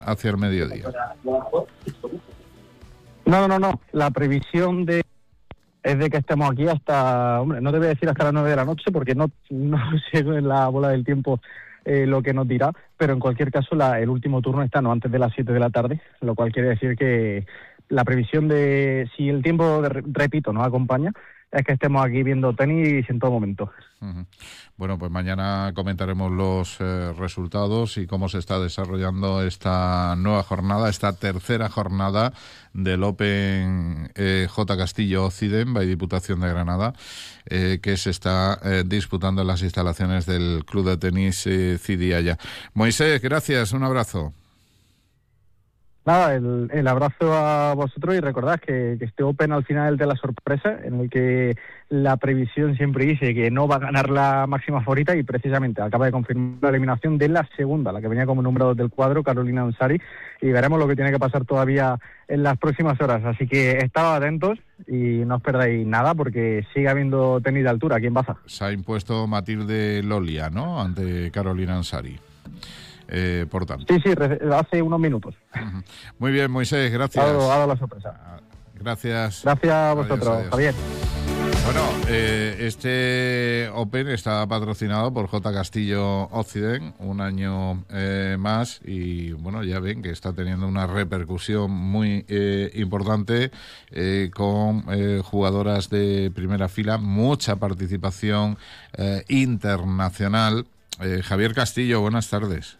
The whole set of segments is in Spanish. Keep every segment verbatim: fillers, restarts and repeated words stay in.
hacia el mediodía. No, no, no. La previsión de es de que estemos aquí hasta, hombre, no te voy a decir hasta las nueve de la noche porque no, no sé en la bola del tiempo eh, lo que nos dirá, pero en cualquier caso la, el último turno está no antes de las siete de la tarde, lo cual quiere decir que la previsión de, si el tiempo, de, repito, nos acompaña, es que estemos aquí viendo tenis en todo momento. Uh-huh. Bueno, pues mañana comentaremos los eh, resultados y cómo se está desarrollando esta nueva jornada, esta tercera jornada del Open eh, J. Castillo Occident by Diputación de Granada, eh, que se está eh, disputando en las instalaciones del Club de Tenis eh, Cidiaya. Moisés, gracias, un abrazo. Nada, el, el abrazo a vosotros y recordad que, que este Open al final es de la sorpresa, en el que la previsión siempre dice que no va a ganar la máxima favorita y precisamente acaba de confirmar la eliminación de la segunda, la que venía como número dos del cuadro, Carolina Ansari, y veremos lo que tiene que pasar todavía en las próximas horas. Así que estad atentos y no os perdáis nada porque sigue habiendo tenis de altura aquí en Baza. Se ha impuesto Matilde Lolia, ¿no?, ante Carolina Ansari. Eh, por tanto. Sí, sí, hace unos minutos. Uh-huh. Muy bien, Moisés, gracias. Ha dado, ha dado la sorpresa. Gracias. Gracias a vosotros, adiós, adiós. Javier. Bueno, eh, este Open está patrocinado por J. Castillo Occident, un año eh, más, y bueno, ya ven que está teniendo una repercusión muy eh, importante eh, con eh, jugadoras de primera fila, mucha participación eh, internacional. Eh, Javier Castillo, buenas tardes.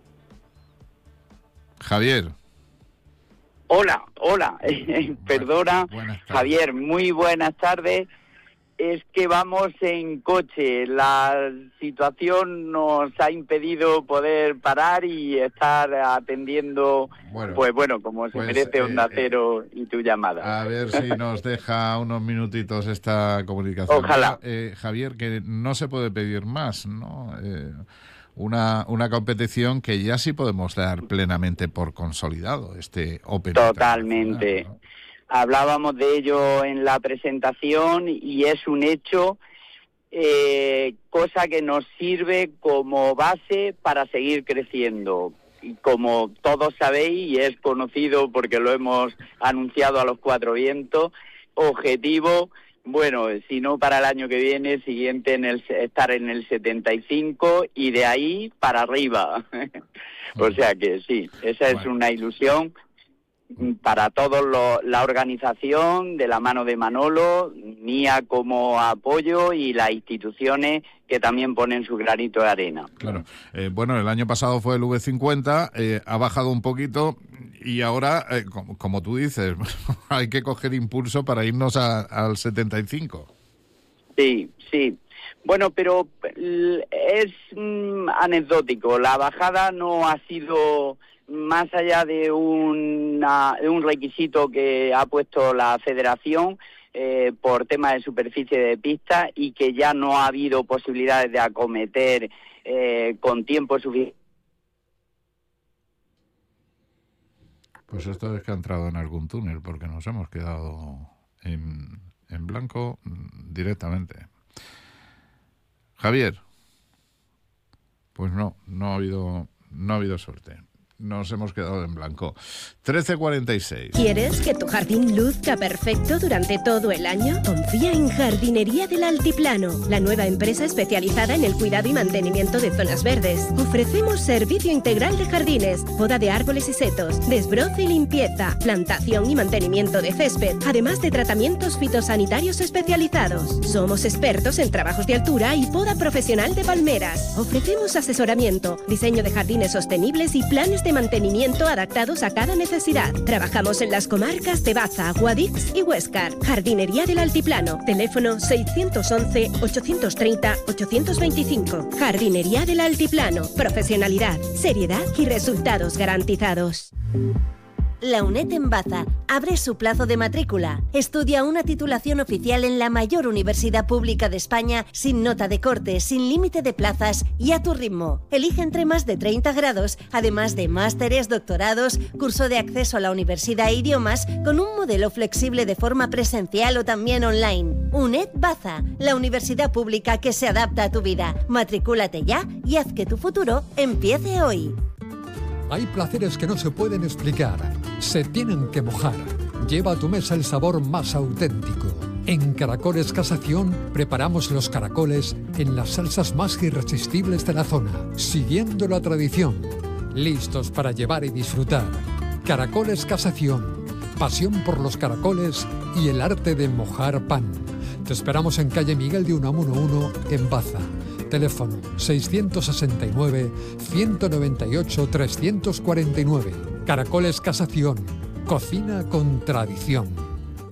Javier. Hola, hola, perdona, Javier, muy buenas tardes. Es que vamos en coche, la situación nos ha impedido poder parar y estar atendiendo, bueno, pues bueno, como se pues, merece Onda eh, Cero y tu llamada. A ver si nos deja unos minutitos esta comunicación. Ojalá. Eh, Javier, que no se puede pedir más, ¿no? Eh, Una, una competición que ya sí podemos dar plenamente por consolidado, este Open. Totalmente. ¿No? Hablábamos de ello en la presentación y es un hecho, eh, cosa que nos sirve como base para seguir creciendo. Y como todos sabéis, y es conocido porque lo hemos anunciado a los cuatro vientos, objetivo... Bueno, si no para el año que viene, siguiente en el estar en el setenta y cinco y de ahí para arriba. O sea que sí, esa es bueno. Una ilusión para todos lo, la organización, de la mano de Manolo, mía como apoyo y las instituciones que también ponen su granito de arena. Claro. Eh, bueno, el año pasado fue el V cincuenta, eh, ha bajado un poquito y ahora, eh, como, como tú dices, hay que coger impulso para irnos a, al setenta y cinco. Sí, sí. Bueno, pero es mm, anecdótico. La bajada no ha sido más allá de, una, de un requisito que ha puesto la federación eh, por tema de superficie de pista y que ya no ha habido posibilidades de acometer eh, con tiempo suficiente. Pues esto es que ha entrado en algún túnel porque nos hemos quedado en, en blanco directamente. Javier, pues no, no ha habido, no ha habido suerte. Nos hemos quedado en blanco. trece cuarenta y seis. ¿Quieres que tu jardín luzca perfecto durante todo el año? Confía en Jardinería del Altiplano, la nueva empresa especializada en el cuidado y mantenimiento de zonas verdes. Ofrecemos servicio integral de jardines, poda de árboles y setos, desbroce y limpieza, plantación y mantenimiento de césped, además de tratamientos fitosanitarios especializados. Somos expertos en trabajos de altura y poda profesional de palmeras. Ofrecemos asesoramiento, diseño de jardines sostenibles y planes de mantenimiento adaptados a cada necesidad. Trabajamos en las comarcas de Baza, Guadix y Huéscar. Jardinería del Altiplano. Teléfono seiscientos once, ochocientos treinta, ochocientos veinticinco. Jardinería del Altiplano. Profesionalidad, seriedad y resultados garantizados. La UNED en Baza abre su plazo de matrícula. Estudia una titulación oficial en la mayor universidad pública de España sin nota de corte, sin límite de plazas y a tu ritmo. Elige entre más de treinta grados, además de másteres, doctorados, curso de acceso a la universidad e idiomas con un modelo flexible de forma presencial o también online. UNED Baza, la universidad pública que se adapta a tu vida. Matricúlate ya y haz que tu futuro empiece hoy. Hay placeres que no se pueden explicar, se tienen que mojar. Lleva a tu mesa el sabor más auténtico. En Caracoles Casación preparamos los caracoles en las salsas más irresistibles de la zona, siguiendo la tradición. Listos para llevar y disfrutar. Caracoles Casación. Pasión por los caracoles y el arte de mojar pan. Te esperamos en calle Miguel de Unamuno uno en Baza. Teléfono seiscientos sesenta y nueve, ciento noventa y ocho, trescientos cuarenta y nueve. Caracoles Casación. Cocina con tradición.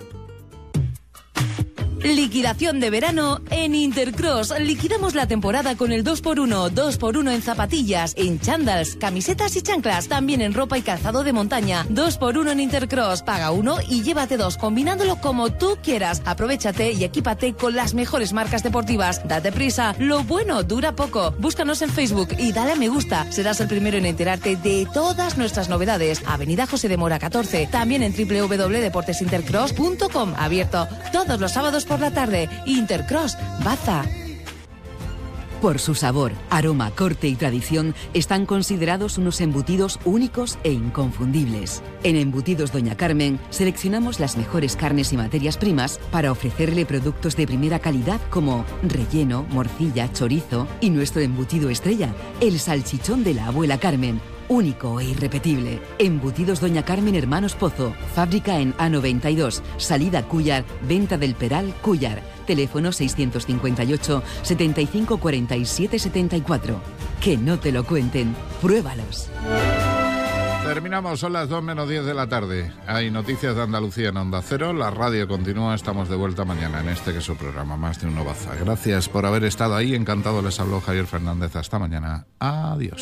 Liquidación de verano en Intercross. Liquidamos la temporada con el dos por uno. dos por uno en zapatillas, en chándals, camisetas y chanclas. También en ropa y calzado de montaña. dos por uno en Intercross. Paga uno y llévate dos, combinándolo como tú quieras. Aprovéchate y equípate con las mejores marcas deportivas. Date prisa. Lo bueno dura poco. Búscanos en Facebook y dale a me gusta. Serás el primero en enterarte de todas nuestras novedades. Avenida José de Mora catorce. También en doble u doble u doble u punto deportes intercross punto com. Abierto todos los sábados por la tarde. Intercross, Baza. Por su sabor, aroma, corte y tradición, están considerados unos embutidos únicos e inconfundibles. En Embutidos Doña Carmen, seleccionamos las mejores carnes y materias primas para ofrecerle productos de primera calidad como relleno, morcilla, chorizo y nuestro embutido estrella, el salchichón de la abuela Carmen. Único e irrepetible. Embutidos Doña Carmen Hermanos Pozo. Fábrica en A noventa y dos. Salida Cúllar. Venta del Peral Cúllar. Teléfono seiscientos cincuenta y ocho, setenta y cinco cuarenta y siete setenta y cuatro. Que no te lo cuenten. Pruébalos. Terminamos, son las dos menos diez de la tarde. Hay noticias de Andalucía en Onda Cero. La radio continúa. Estamos de vuelta mañana en este que es su programa, Más de Uno Baza. Gracias por haber estado ahí. Encantado, les habló Javier Fernández. Hasta mañana. Adiós.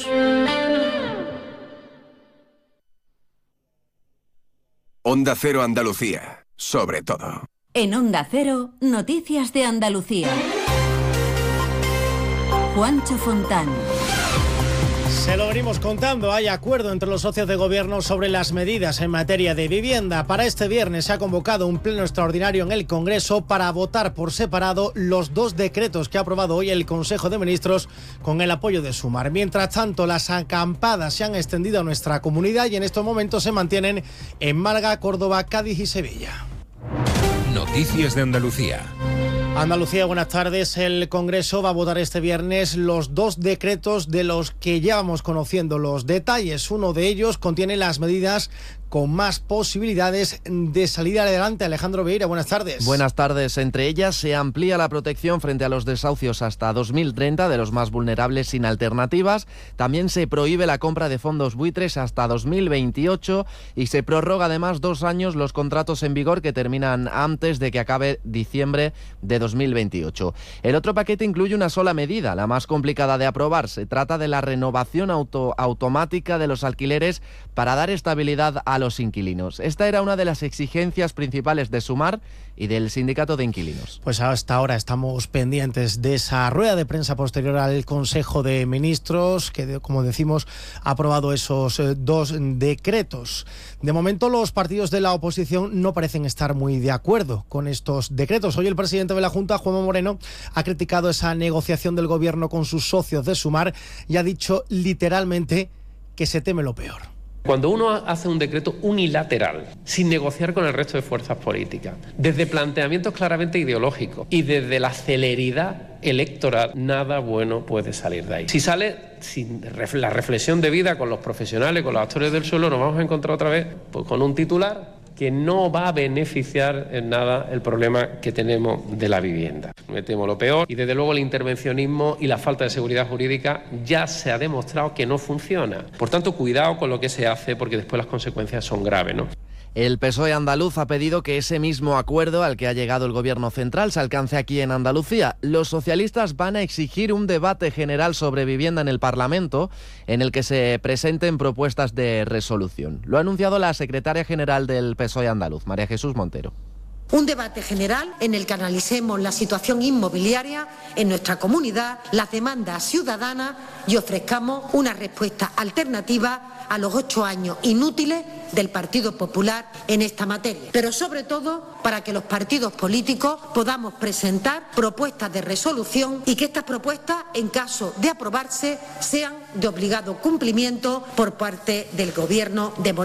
Onda Cero Andalucía, sobre todo. En Onda Cero, noticias de Andalucía. Juancho Fontán. Se lo venimos contando, hay acuerdo entre los socios de gobierno sobre las medidas en materia de vivienda. Para este viernes se ha convocado un pleno extraordinario en el Congreso para votar por separado los dos decretos que ha aprobado hoy el Consejo de Ministros con el apoyo de Sumar. Mientras tanto, las acampadas se han extendido a nuestra comunidad y en estos momentos se mantienen en Málaga, Córdoba, Cádiz y Sevilla. Noticias de Andalucía. Andalucía, buenas tardes. El Congreso va a votar este viernes los dos decretos de los que ya vamos conociendo los detalles. Uno de ellos contiene las medidas con más posibilidades de salir adelante. Alejandro Vieira, buenas tardes. Buenas tardes. Entre ellas se amplía la protección frente a los desahucios hasta dos mil treinta de los más vulnerables sin alternativas. También se prohíbe la compra de fondos buitres hasta dos mil veintiocho y se prorroga además dos años los contratos en vigor que terminan antes de que acabe diciembre de dos mil veintiocho. El otro paquete incluye una sola medida, la más complicada de aprobar. Se trata de la renovación auto automática de los alquileres para dar estabilidad a los inquilinos. Esta era una de las exigencias principales de Sumar y del Sindicato de Inquilinos. Pues hasta ahora estamos pendientes de esa rueda de prensa posterior al Consejo de Ministros que, como decimos, ha aprobado esos eh, dos decretos. De momento los partidos de la oposición no parecen estar muy de acuerdo con estos decretos. Hoy el presidente de la Junta, Juanma Moreno, ha criticado esa negociación del gobierno con sus socios de Sumar y ha dicho literalmente que se teme lo peor. Cuando uno hace un decreto unilateral, sin negociar con el resto de fuerzas políticas, desde planteamientos claramente ideológicos y desde la celeridad electoral, nada bueno puede salir de ahí. Si sale sin la reflexión debida con los profesionales, con los actores del suelo, nos vamos a encontrar otra vez pues, con un titular que no va a beneficiar en nada el problema que tenemos de la vivienda. Me temo lo peor y desde luego el intervencionismo y la falta de seguridad jurídica ya se ha demostrado que no funciona. Por tanto, cuidado con lo que se hace porque después las consecuencias son graves, ¿no? El P S O E andaluz ha pedido que ese mismo acuerdo al que ha llegado el Gobierno central se alcance aquí en Andalucía. Los socialistas van a exigir un debate general sobre vivienda en el Parlamento en el que se presenten propuestas de resolución. Lo ha anunciado la secretaria general del P S O E andaluz, María Jesús Montero. Un debate general en el que analicemos la situación inmobiliaria en nuestra comunidad, las demandas ciudadanas y ofrezcamos una respuesta alternativa a los ocho años inútiles del Partido Popular en esta materia. Pero sobre todo para que los partidos políticos podamos presentar propuestas de resolución y que estas propuestas, en caso de aprobarse, sean de obligado cumplimiento por parte del Gobierno de Moreno.